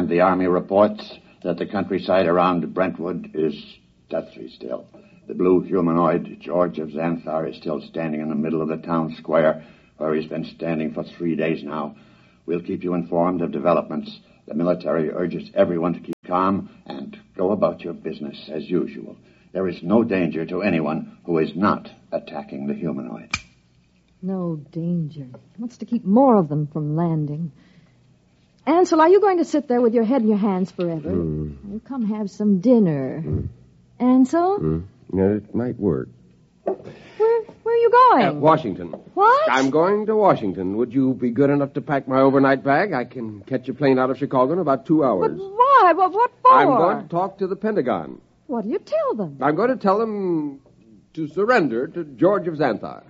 And the Army reports that the countryside around Brentwood is deathly still. The blue humanoid, George of Xanthar, is still standing in the middle of the town square, where he's been standing for 3 days now. We'll keep you informed of developments. The military urges everyone to keep calm and go about your business as usual. There is no danger to anyone who is not attacking the humanoid. No danger. He wants to keep more of them from landing. Ansel, are you going to sit there with your head in your hands forever? Well, come have some dinner. Ansel? Yeah, it might work. Where are you going? Washington. What? I'm going to Washington. Would you be good enough to pack my overnight bag? I can catch a plane out of Chicago in about 2 hours. But why? What for? I'm going to talk to the Pentagon. What do you tell them? I'm going to tell them to surrender to George of Xanthar.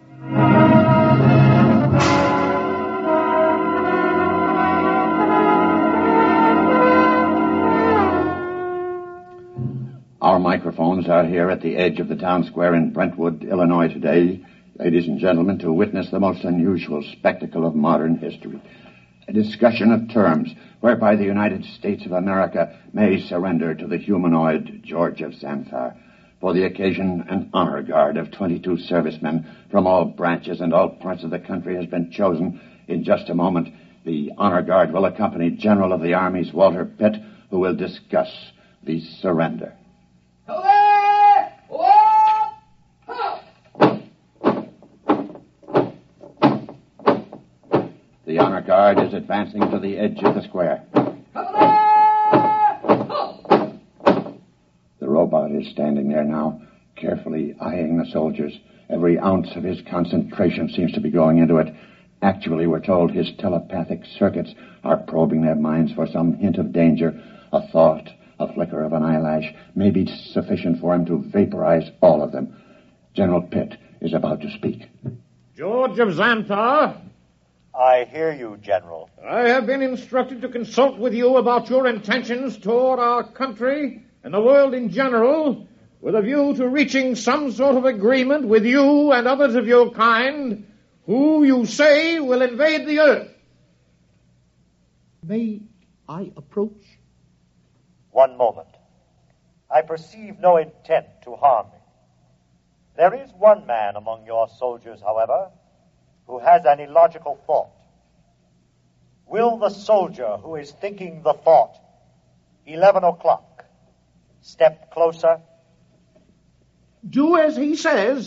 Our microphones are here at the edge of the town square in Brentwood, Illinois today, ladies and gentlemen, to witness the most unusual spectacle of modern history. A discussion of terms whereby the United States of America may surrender to the humanoid George of Xanthar. For the occasion, an honor guard of 22 servicemen from all branches and all parts of the country has been chosen. In just a moment, the honor guard will accompany General of the Army's Walter Pitt, who will discuss the surrender. The honor guard is advancing to the edge of the square. The robot is standing there now, carefully eyeing the soldiers. Every ounce of his concentration seems to be going into it. Actually, we're told his telepathic circuits are probing their minds for some hint of danger. A thought, a flicker of an eyelash may be sufficient for him to vaporize all of them. General Pitt is about to speak. George of Xanthar? I hear you, General. I have been instructed to consult with you about your intentions toward our country and the world in general, with a view to reaching some sort of agreement with you and others of your kind, who you say will invade the earth. May I approach? One moment. I perceive no intent to harm me. There is one man among your soldiers, however, who has an illogical thought. Will the soldier who is thinking the thought, 11 o'clock, step closer? Do as he says.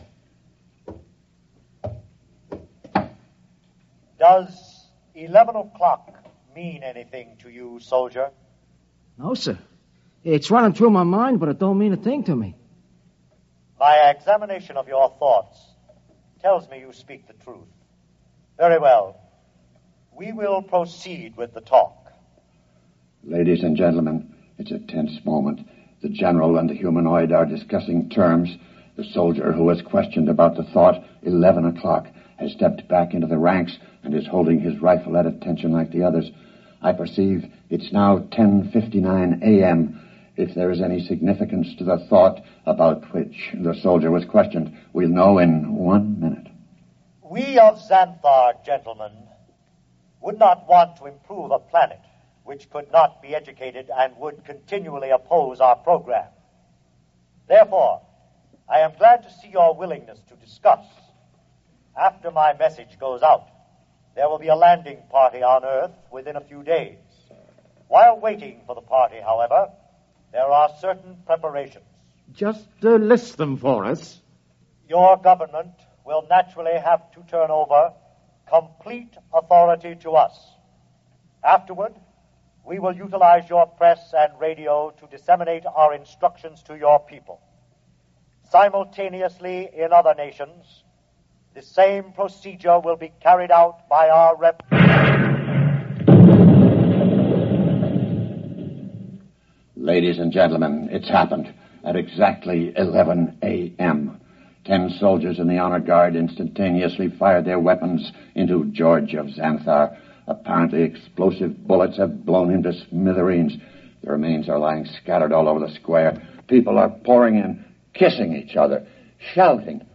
Does 11 o'clock mean anything to you, soldier? No, sir. It's running through my mind, but it don't mean a thing to me. My examination of your thoughts tells me you speak the truth. Very well. We will proceed with the talk. Ladies and gentlemen, it's a tense moment. The general and the humanoid are discussing terms. The soldier who was questioned about the thought, 11 o'clock, has stepped back into the ranks and is holding his rifle at attention like the others. I perceive it's now 10:59 a.m. If there is any significance to the thought about which the soldier was questioned, we'll know in 1 minute. We of Xanthar, gentlemen, would not want to improve a planet which could not be educated and would continually oppose our program. Therefore, I am glad to see your willingness to discuss. After my message goes out, there will be a landing party on Earth within a few days. While waiting for the party, however, there are certain preparations. Just list them for us. Your government will naturally have to turn over complete authority to us. Afterward, we will utilize your press and radio to disseminate our instructions to your people. Simultaneously, in other nations, the same procedure will be carried out by our Ladies and gentlemen, it's happened at exactly 11 a.m. 10 soldiers in the honor guard instantaneously fired their weapons into George of Xanthar. Apparently explosive bullets have blown him to smithereens. The remains are lying scattered all over the square. People are pouring in, kissing each other, shouting.